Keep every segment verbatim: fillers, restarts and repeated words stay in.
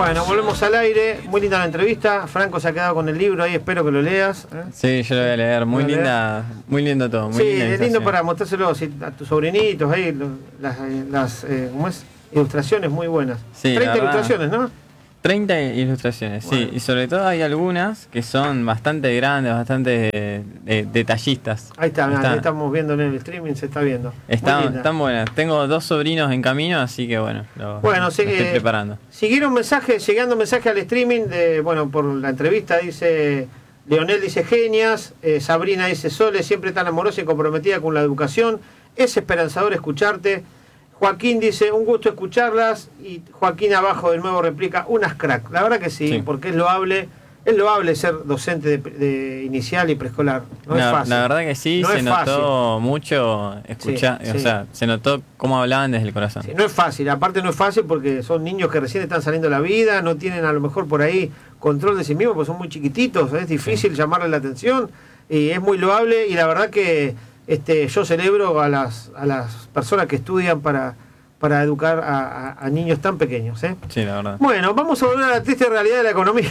Bueno, volvemos al aire. Muy linda la entrevista. Franco se ha quedado con el libro ahí, espero que lo leas. ¿eh? Sí, yo lo voy a leer. Muy linda, leer? muy lindo todo. Muy sí, linda es lindo para mostrárselo a tus sobrinitos ahí. Las, las eh, ¿cómo es? Ilustraciones muy buenas. Sí, treinta ilustraciones, ¿no? treinta ilustraciones, bueno. Sí, y sobre todo hay algunas que son bastante grandes, bastante eh, eh, detallistas. Ahí está, está, ahí estamos viendo en el streaming, se está viendo. Están, están buenas. Tengo dos sobrinos en camino, así que bueno, lo, bueno, lo sí, estoy eh, preparando. Siguieron mensajes, llegando mensajes al streaming, de, bueno, por la entrevista dice, Leonel dice genias, eh, Sabrina dice Sole, siempre tan amorosa y comprometida con la educación, es esperanzador escucharte. Joaquín dice, un gusto escucharlas, y Joaquín abajo de nuevo replica, unas crack. La verdad que sí, sí. porque es loable, es loable ser docente de, de inicial y preescolar. No la, es fácil. La verdad que sí, no se notó fácil. mucho escuchar, sí, o sí. sea, se notó cómo hablaban desde el corazón. Sí, no es fácil, aparte no es fácil porque son niños que recién están saliendo de la vida, no tienen a lo mejor por ahí control de sí mismos, porque son muy chiquititos, es difícil sí. llamarle la atención, y es muy loable, y la verdad que Este, yo celebro a las a las personas que estudian para, para educar a, a, a niños tan pequeños. ¿eh? Sí, la verdad. Bueno, vamos a volver a la triste realidad de la economía.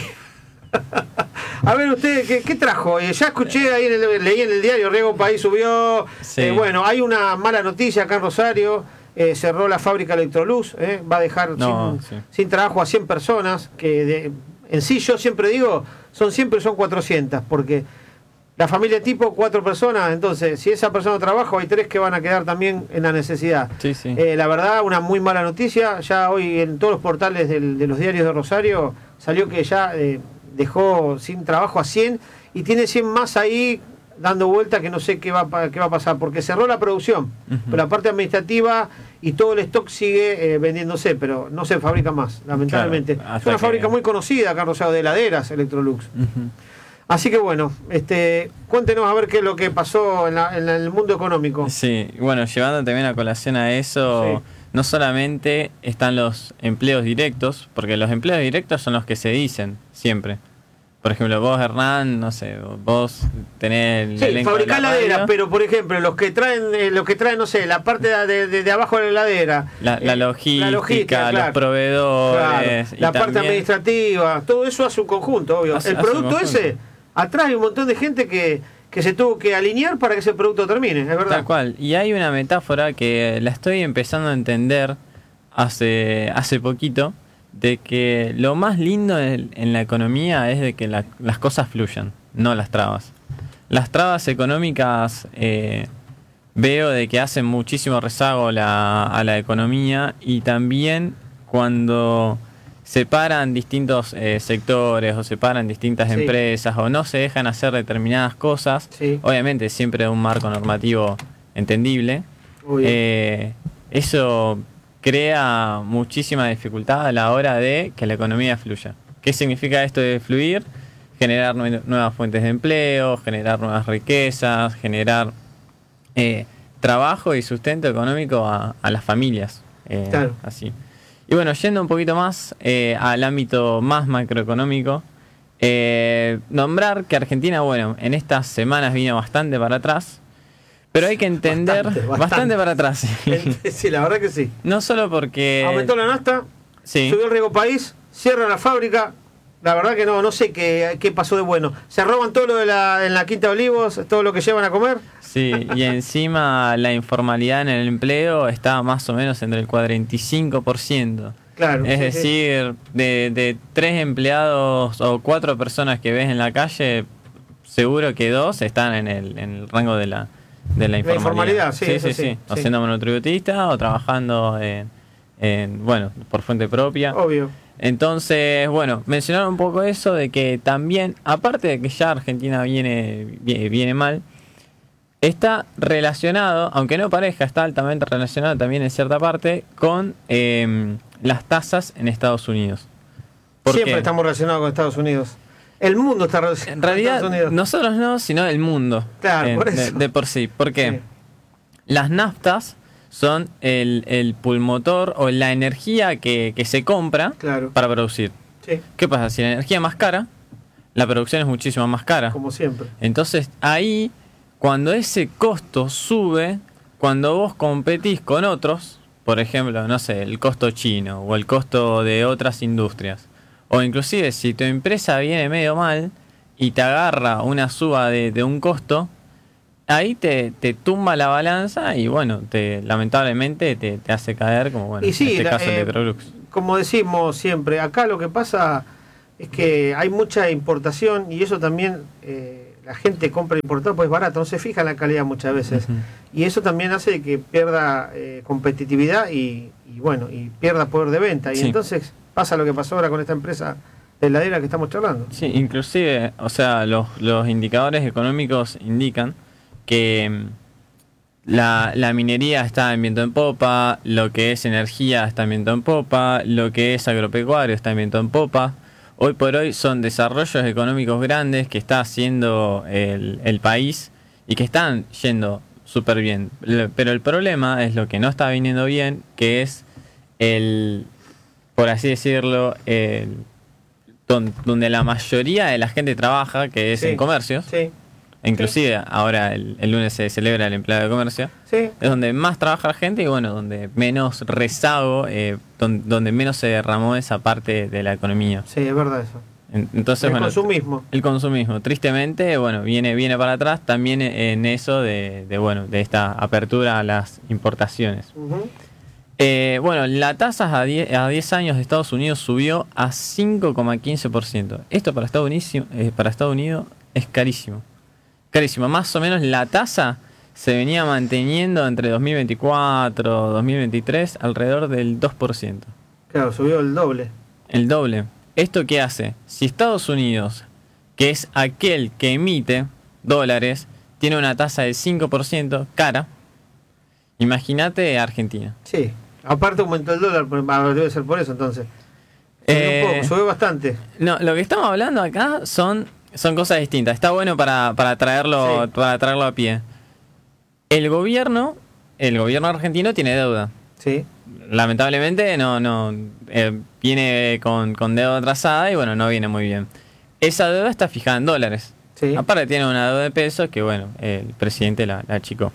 A ver, usted, ¿qué, qué trajo? Eh, ya escuché, ahí en el, leí en el diario, Riego País subió. Sí. Eh, bueno, hay una mala noticia acá en Rosario. Eh, cerró la fábrica Electroluz. Eh, va a dejar no, sin, sí. sin trabajo a cien personas. Que de, en sí, yo siempre digo, son siempre son cuatrocientas, porque la familia tipo, cuatro personas, entonces si esa persona trabaja, hay tres que van a quedar también en la necesidad. Sí, sí. Eh, la verdad, una muy mala noticia. Ya hoy en todos los portales del, de los diarios de Rosario salió que ya eh, dejó sin trabajo a cien y tiene cien más ahí dando vuelta, que no sé qué va, qué va a pasar, porque cerró la producción, uh-huh. pero la parte administrativa y todo el stock sigue eh, vendiéndose, pero no se fabrica más, lamentablemente. Claro, es una que... fábrica muy conocida acá en Rosario, de heladeras, Electrolux. Uh-huh. Así que bueno, este, cuéntenos a ver qué es lo que pasó en, la, en el mundo económico. Sí, bueno, llevando también a colación a eso, sí. no solamente están los empleos directos, porque los empleos directos son los que se dicen siempre. Por ejemplo, vos, Hernán, no sé, vos tenés el sí, elenco fabricar de la heladeras, pero por ejemplo, los que traen, eh, los que traen, no sé, la parte de, de, de abajo de la heladera, la, la, eh, logística, la logística, los claro, proveedores, claro, la parte administrativa, todo eso hace un conjunto, obvio. Hace, el hace producto ese, atrás hay un montón de gente que, que se tuvo que alinear para que ese producto termine, es verdad. Tal cual, y hay una metáfora que la estoy empezando a entender hace, hace poquito, de que lo más lindo en, en la economía es de que la, las cosas fluyan, no las trabas. Las trabas económicas eh, veo de que hacen muchísimo rezago la, a la economía, y también cuando separan distintos eh, sectores o separan distintas sí. empresas o no se dejan hacer determinadas cosas, sí. obviamente siempre de un marco normativo entendible, eh, eso crea muchísima dificultad a la hora de que la economía fluya. ¿Qué significa esto de fluir? Generar nue- nuevas fuentes de empleo, generar nuevas riquezas, generar eh, trabajo y sustento económico a, a las familias. Eh, claro. Así. Y bueno, yendo un poquito más eh, al ámbito más macroeconómico, eh, nombrar que Argentina, bueno, en estas semanas vino bastante para atrás. Pero hay que entender, bastante, bastante. bastante para atrás. Sí. sí, la verdad que sí. No solo porque... Aumentó la nafta, sí. subió el Riego País, cierra la fábrica. La verdad que no, no sé qué, qué pasó de bueno. Se roban todo lo de la, en la Quinta de Olivos, todo lo que llevan a comer. Sí, y encima la informalidad en el empleo está más o menos entre el cuarenta y cinco por ciento. Claro. Es sí, decir, sí. De, de tres empleados o cuatro personas que ves en la calle, seguro que dos están en el, en el rango de la... de la informalidad, la informalidad sí, sí, sí, sí, sí, sí. O siendo monotributista o trabajando en, en, bueno, por fuente propia. Obvio. Entonces, bueno, mencionar un poco eso de que también, aparte de que ya Argentina viene, viene, viene mal, está relacionado, aunque no parezca, está altamente relacionado también en cierta parte con eh, las tasas en Estados Unidos. Siempre estamos relacionados con Estados Unidos. El mundo está relacionado en realidad, con Estados Unidos. Nosotros no, sino el mundo. Claro, eh, por eso. De, de por sí. Porque sí. Las naftas son el, el pulmotor o la energía que, que se compra claro. para producir. Sí. ¿Qué pasa? Si la energía es más cara, la producción es muchísimo más cara. Como siempre. Entonces, ahí, cuando ese costo sube, cuando vos competís con otros, por ejemplo, no sé, el costo chino o el costo de otras industrias, O inclusive si tu empresa viene medio mal y te agarra una suba de, de un costo, ahí te, te tumba la balanza y bueno, te lamentablemente te, te hace caer, como bueno, y sí, en este la, caso eh, Electrolux. Como decimos siempre, acá lo que pasa es que hay mucha importación y eso también, eh, la gente compra importado pues barato, no se fija en la calidad muchas veces. Uh-huh. Y eso también hace que pierda eh, competitividad y, y bueno, y pierda poder de venta. Y sí. Entonces pasa lo que pasó ahora con esta empresa de heladera que estamos charlando. Sí, inclusive, o sea, los, los indicadores económicos indican que la, la minería está en viento en popa, lo que es energía está en viento en popa, lo que es agropecuario está en viento en popa. Hoy por hoy son desarrollos económicos grandes que está haciendo el, el país y que están yendo súper bien. Pero el problema es lo que no está viniendo bien, que es el, por así decirlo, el, donde la mayoría de la gente trabaja, que es sí, en comercios. Sí. Inclusive sí. Ahora el, el lunes se celebra el empleado de comercio. Sí. Es donde más trabaja la gente y bueno, donde menos rezago, eh, donde, donde menos se derramó esa parte de la economía. Sí, es verdad eso. Entonces, el bueno, consumismo. El consumismo. Tristemente, bueno, viene, viene para atrás también en eso de, de bueno, de esta apertura a las importaciones. Uh-huh. Eh, bueno, la tasa a diez años de Estados Unidos subió a cinco coma quince por ciento. Esto para Estados Unidos, eh, para Estados Unidos es carísimo. Carísimo. Más o menos la tasa se venía manteniendo entre dos mil veinticuatro y dos mil veintitrés alrededor del dos por ciento. Claro, subió el doble. El doble. ¿Esto qué hace? Si Estados Unidos, que es aquel que emite dólares, tiene una tasa del cinco por ciento cara, imagínate Argentina. Sí. Aparte aumentó el dólar, debe ser por eso entonces. Subió eh, un poco, subió bastante. No, lo que estamos hablando acá son, son cosas distintas. Está bueno para, para, traerlo, sí. para traerlo a pie. El gobierno, el gobierno argentino tiene deuda. Sí. Lamentablemente no, no eh, viene con, con deuda atrasada y bueno, no viene muy bien. Esa deuda está fijada en dólares. Sí. Aparte tiene una deuda de pesos que bueno, el presidente la, la achicó.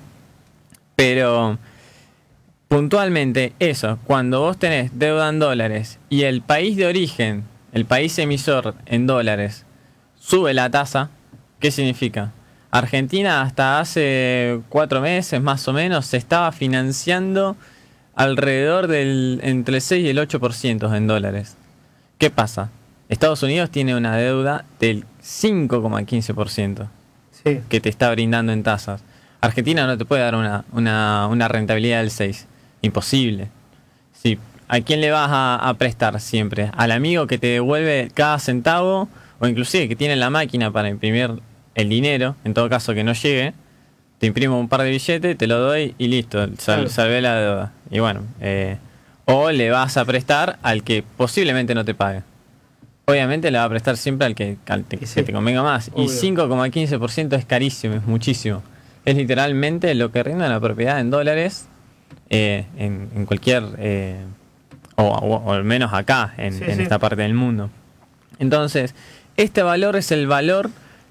Pero puntualmente eso, cuando vos tenés deuda en dólares y el país de origen, el país emisor en dólares, sube la tasa, ¿qué significa? Argentina hasta hace cuatro meses más o menos se estaba financiando alrededor del entre el seis y el ocho por ciento en dólares. ¿Qué pasa? Estados Unidos tiene una deuda del cinco coma quince por ciento sí. que te está brindando en tasas. Argentina no te puede dar una, una, una rentabilidad del seis. Imposible. Sí. ¿A quién le vas a, a prestar siempre? ¿Al amigo que te devuelve cada centavo? O inclusive que tiene la máquina para imprimir el dinero, en todo caso que no llegue, te imprimo un par de billetes, te lo doy y listo, sal, claro. salvé la deuda. Y bueno, eh, o le vas a prestar al que posiblemente no te pague. Obviamente le va a prestar siempre al que, al te, sí. que te convenga más. Obvio. Y cinco coma quince por ciento es carísimo, es muchísimo. Es literalmente lo que rinde la propiedad en dólares eh, en, en cualquier, eh, o, o, o al menos acá, en, sí, en sí. esta parte del mundo. Entonces, este valor es el valor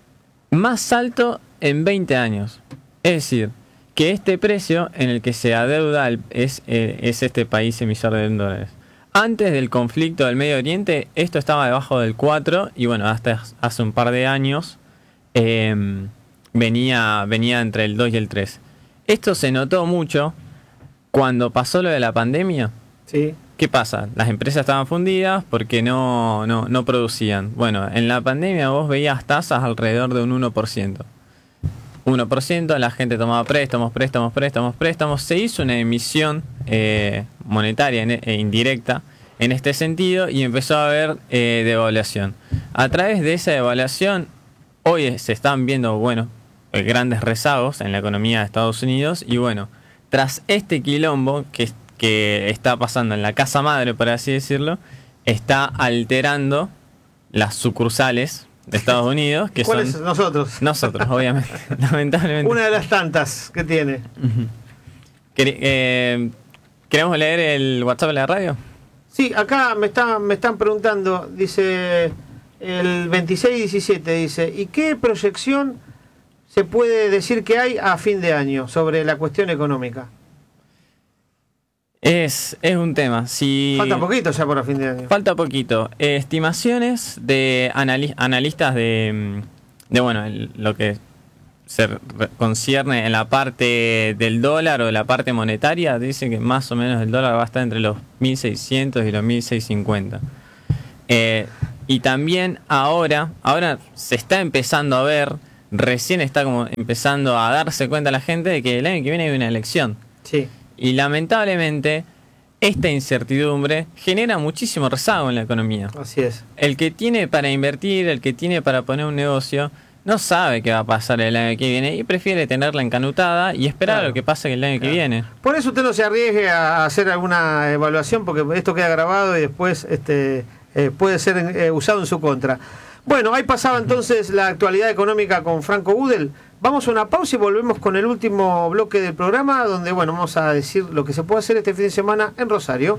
más alto en veinte años. Es decir, que este precio en el que se adeuda es, eh, es este país emisor de dólares. Antes del conflicto del Medio Oriente, esto estaba debajo del cuatro y bueno, hasta hace un par de años eh, venía, venía entre el dos y el tres. Esto se notó mucho cuando pasó lo de la pandemia. Sí. ¿Qué pasa? Las empresas estaban fundidas porque no, no, no producían. Bueno, en la pandemia vos veías tasas alrededor de un uno por ciento. uno por ciento, la gente tomaba préstamos, préstamos, préstamos, préstamos. Se hizo una emisión eh, monetaria e indirecta en este sentido y empezó a haber eh, devaluación. A través de esa devaluación, hoy se están viendo, bueno, eh, grandes rezagos en la economía de Estados Unidos y bueno, tras este quilombo que que está pasando en la casa madre, por así decirlo, está alterando las sucursales de Estados Unidos, que ¿cuáles son nosotros? Nosotros, obviamente, lamentablemente. Una de las tantas que tiene. Uh-huh. Eh, ¿Queremos leer el WhatsApp de la radio? Sí, acá me están, me están preguntando, dice el veintiséis diecisiete, dice, ¿y qué proyección se puede decir que hay a fin de año sobre la cuestión económica? Es, es un tema. Si Falta poquito ya por a fin de año. Falta poquito. Eh, estimaciones de anali- analistas de, de bueno, el- lo que se re- concierne en la parte del dólar o de la parte monetaria, dice que más o menos el dólar va a estar entre los mil seiscientos y los mil seiscientos cincuenta. Eh, y también ahora, ahora se está empezando a ver, recién está como empezando a darse cuenta la gente de que el año que viene hay una elección. Sí. Y lamentablemente, esta incertidumbre genera muchísimo rezago en la economía. Así es. El que tiene para invertir, el que tiene para poner un negocio, no sabe qué va a pasar el año que viene y prefiere tenerla encanutada y esperar Claro. a lo que pase el año Claro. que viene. Por eso usted no se arriesgue a hacer alguna evaluación, porque esto queda grabado y después este, eh, puede ser eh, usado en su contra. Bueno, ahí pasaba entonces la actualidad económica con Franco Gudel. Vamos a una pausa y volvemos con el último bloque del programa, donde bueno, vamos a decir lo que se puede hacer este fin de semana en Rosario.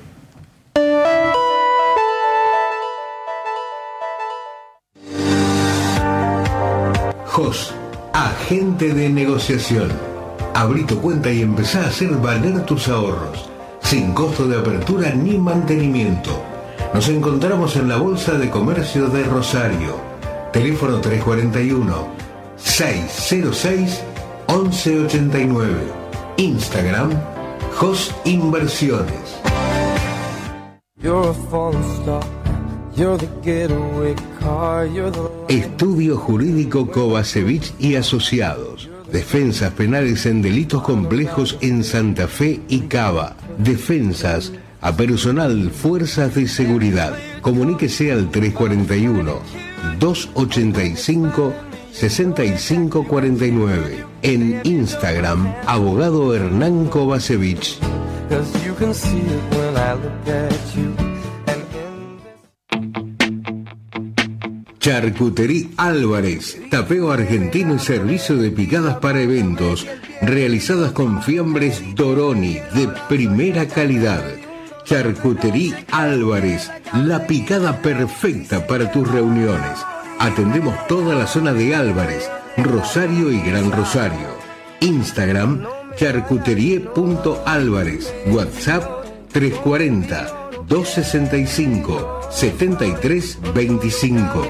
J O S, agente de negociación. Abrí tu cuenta y empezá a hacer valer tus ahorros, sin costo de apertura ni mantenimiento. Nos encontramos en la Bolsa de Comercio de Rosario. Teléfono tres cuatro uno, seis cero seis, once ochenta y nueve. Instagram, J O S Inversiones. You're a falling star. You're the getaway car. You're the... Estudio Jurídico Kovacevic y Asociados. Defensas penales en delitos complejos en Santa Fe y Cava. Defensas a personal Fuerzas de Seguridad. Comuníquese al tres cuatro uno, dos ochenta y cinco, sesenta y cinco cuarenta y nueve. En Instagram, Abogado Hernán Kovacevic. 'Cause you can see it when I look at you. And in this... Charcutería Álvarez, tapeo argentino y servicio de picadas para eventos, realizadas con fiambres Doroni de primera calidad. Charcutería Álvarez, la picada perfecta para tus reuniones. Atendemos toda la zona de Álvarez, Rosario y Gran Rosario. Instagram, charcuterie punto álvarez. WhatsApp, tres cuatro cero, dos sesenta y cinco, setenta y tres veinticinco.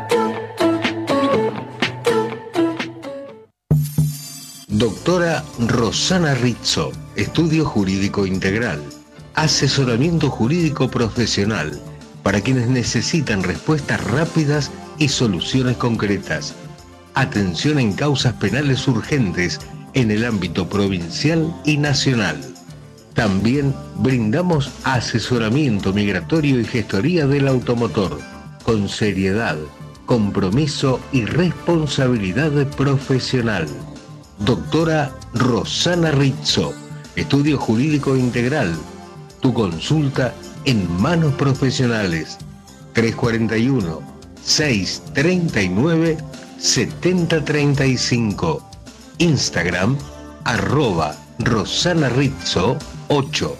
Doctora Rosana Rizzo, Estudio Jurídico Integral. Asesoramiento jurídico profesional para quienes necesitan respuestas rápidas y soluciones concretas. Atención en causas penales urgentes en el ámbito provincial y nacional. También brindamos asesoramiento migratorio y gestoría del automotor, con seriedad, compromiso y responsabilidad profesional. Doctora Rosana Rizzo, Estudio Jurídico Integral. Tu consulta en manos profesionales. tres cuatro uno, seis tres nueve, siete cero tres cinco. Instagram, arroba Rosana Rizzo ocho.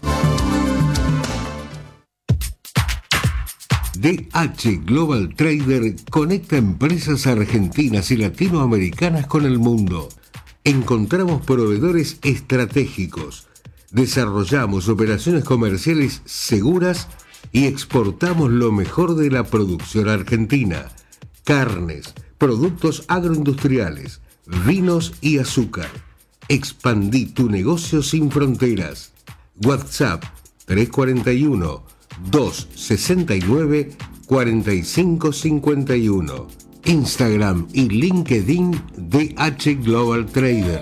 D H Global Trader conecta empresas argentinas y latinoamericanas con el mundo. Encontramos proveedores estratégicos, desarrollamos operaciones comerciales seguras y exportamos lo mejor de la producción argentina: carnes, productos agroindustriales, vinos y azúcar. Expandí tu negocio sin fronteras. WhatsApp tres cuatro uno, dos sesenta y nueve, cuarenta y cinco cincuenta y uno. Instagram y LinkedIn D H Global Trader.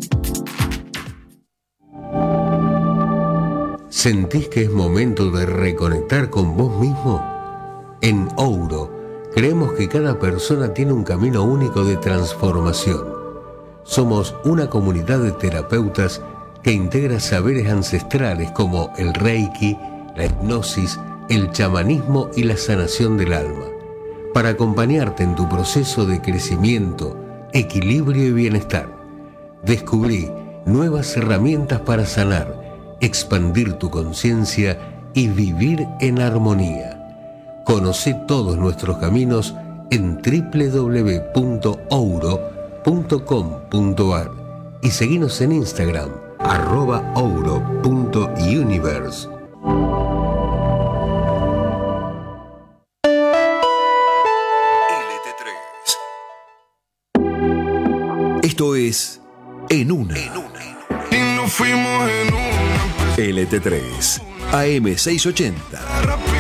¿Sentís que es momento de reconectar con vos mismo? En Ouro, creemos que cada persona tiene un camino único de transformación. Somos una comunidad de terapeutas que integra saberes ancestrales como el Reiki, la hipnosis, el chamanismo y la sanación del alma, para acompañarte en tu proceso de crecimiento, equilibrio y bienestar. Descubrí nuevas herramientas para sanar, expandir tu conciencia y vivir en armonía. Conoce todos nuestros caminos en doble u doble u doble u punto ouro punto com punto a r y seguinos en Instagram, arroba ouro punto universe. Esto es En Una. En una. Y nos fuimos en una. L T tres, A M seiscientos ochenta.